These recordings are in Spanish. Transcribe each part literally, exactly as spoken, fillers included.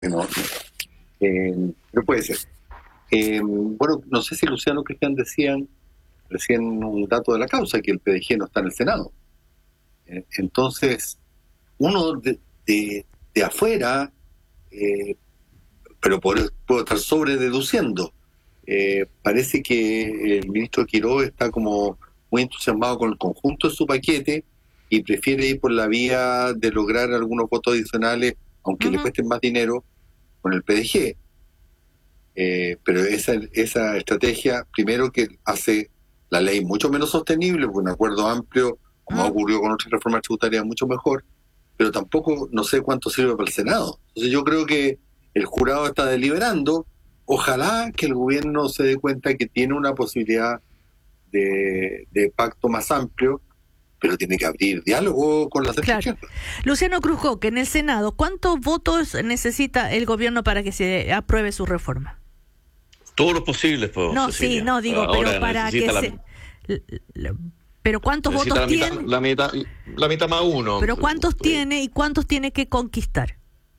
no, eh, no puede ser. Eh, bueno, no sé si Luciano Cristian decían recién un dato de la causa, que el P D G no está en el Senado. Eh, entonces, uno de, de, de afuera, eh, pero por, puedo estar sobre deduciendo, eh, parece que el ministro Quirós está como muy entusiasmado con el conjunto de su paquete y prefiere ir por la vía de lograr algunos votos adicionales, aunque uh-huh. le cuesten más dinero, con el P D G. Eh, pero esa, esa estrategia, primero que hace la ley mucho menos sostenible, porque un acuerdo amplio, como uh-huh. ocurrió con otras reformas tributarias, mucho mejor, pero tampoco no sé cuánto sirve para el Senado. Entonces yo creo que el jurado está deliberando. Ojalá que el gobierno se dé cuenta que tiene una posibilidad de, de pacto más amplio, pero tiene que abrir diálogo con las claro. Luciano Cruzco, que en el Senado, ¿cuántos votos necesita el gobierno para que se apruebe su reforma? Todos los posibles, pues. No, Cecilia. sí, no, digo, Ahora pero para que la... se... Pero ¿cuántos necesita votos la mitad, tiene? La mitad, la mitad más uno. Pero ¿cuántos pues... tiene y cuántos tiene que conquistar?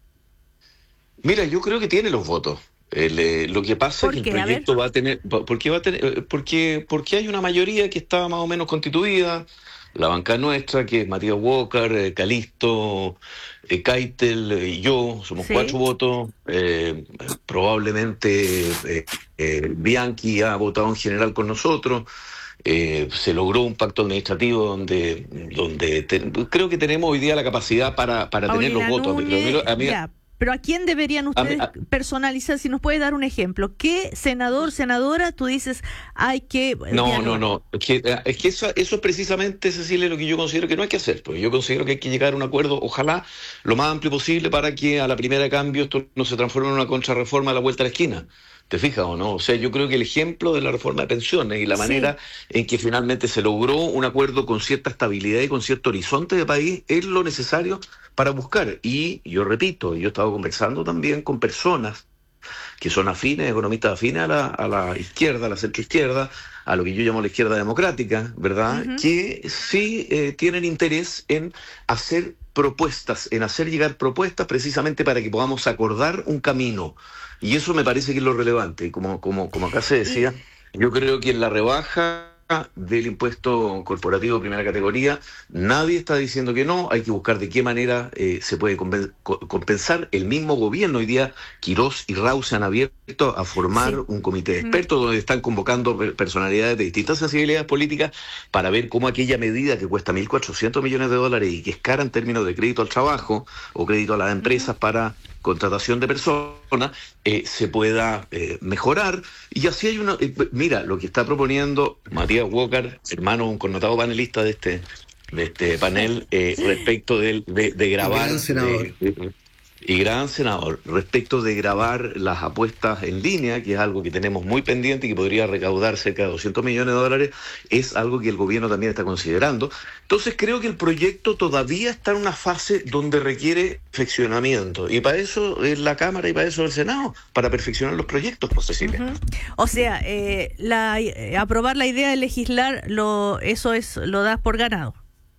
Mira, yo creo que tiene los votos. El, eh, lo que pasa es que el proyecto va a tener, porque va a tener, porque, porque hay una mayoría que está más o menos constituida, la banca nuestra, que es Matías Walker, eh, Calisto, eh, Keitel y eh, yo, somos sí. cuatro votos, eh, probablemente eh, eh, Bianchi ha votado en general con nosotros. Eh, se logró un pacto administrativo donde, donde te, creo que tenemos hoy día la capacidad para, para tener los votos. Núñez, a mí, a mí, Pero ¿a quién deberían ustedes a, a, personalizar? Si nos puede dar un ejemplo. ¿Qué senador, senadora, tú dices, hay que... No, dialogar? no, no. Es que, es que eso, eso es precisamente, Cecilia, lo que yo considero que no hay que hacer. Porque yo considero que hay que llegar a un acuerdo, ojalá, lo más amplio posible para que a la primera de cambio esto no se transforme en una contrarreforma a la vuelta de la esquina. ¿Te fijas o no? O sea, yo creo que el ejemplo de la reforma de pensiones y la manera sí. en que finalmente se logró un acuerdo con cierta estabilidad y con cierto horizonte de país es lo necesario para buscar. Y yo repito, yo he estado conversando también con personas que son afines, economistas afines a la, a la izquierda, a la centroizquierda, a lo que yo llamo la izquierda democrática, ¿verdad? Uh-huh. Que sí eh, tienen interés en hacer propuestas, en hacer llegar propuestas precisamente para que podamos acordar un camino. Y eso me parece que es lo relevante. Como, como, como acá se decía, yo creo que en la rebaja del impuesto corporativo de primera categoría, nadie está diciendo que no, hay que buscar de qué manera eh, se puede compensar. El mismo gobierno, hoy día Quirós y Rau se han abierto a formar sí. un comité de expertos mm. donde están convocando personalidades de distintas sensibilidades políticas para ver cómo aquella medida que cuesta mil cuatrocientos millones de dólares y que es cara en términos de crédito al trabajo o crédito a las empresas mm. para contratación de personas, eh, se pueda eh, mejorar. Y así hay una... Eh, mira, lo que está proponiendo Matías Walker, hermano, un connotado panelista de este de este panel, eh, respecto de, de, de grabar... Gran senador. De, de, y gran senador, respecto de grabar las apuestas en línea, que es algo que tenemos muy pendiente y que podría recaudar cerca de doscientos millones de dólares, es algo que el gobierno también está considerando. Entonces creo que el proyecto todavía está en una fase donde requiere perfeccionamiento, y para eso es la Cámara y para eso el Senado, para perfeccionar los proyectos, pues, Cecilia. Uh-huh. O sea, eh, la, eh, aprobar la idea de legislar, lo eso es lo das por ganado.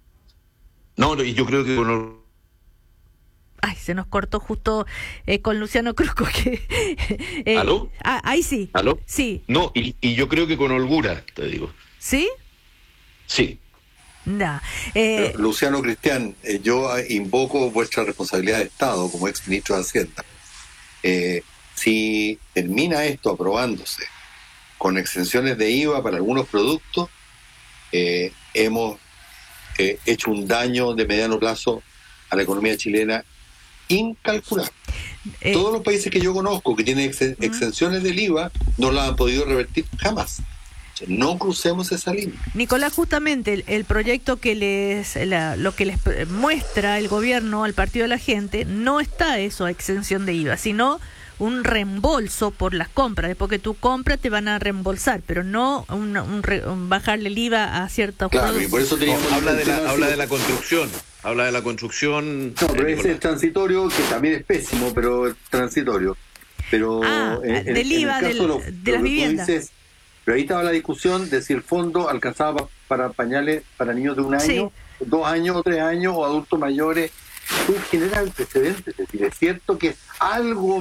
No, y yo creo que... Bueno, ay, se nos cortó justo eh, con Luciano Cruzco. Que, eh, ¿Aló? Ah, ahí sí. ¿Aló? Sí. No, y, y yo creo que con holgura, te digo. ¿Sí? Sí. Nah, eh... Pero, Luciano Cristian, eh, yo invoco vuestra responsabilidad de Estado como ex ministro de Hacienda. Eh, si termina esto aprobándose con exenciones de I V A para algunos productos, eh, hemos eh, hecho un daño de mediano plazo a la economía chilena incalculable. Eh, Todos los países que yo conozco que tienen ex- uh-huh. exenciones del I V A no las han podido revertir jamás. O sea, no crucemos esa línea. Nicolás, justamente el, el proyecto que les la, lo que les muestra el gobierno al Partido de la Gente no está eso a exención de I V A, sino un reembolso por las compras. Después que tú compras te van a reembolsar, pero no un, un, re, un bajarle el I V A a ciertos claro, productos. Y por eso teníamos no, habla, de la, habla de la construcción. Habla de la construcción. No, pero ese es transitorio, que también es pésimo, pero es transitorio. Pero ah, en, del en I V A, el caso del, lo, de lo las viviendas. Dices, pero ahí estaba la discusión de si el fondo alcanzaba para pañales para niños de un año, sí. dos años o tres años, o adultos mayores tú generas el precedente. Es decir, es cierto que es algo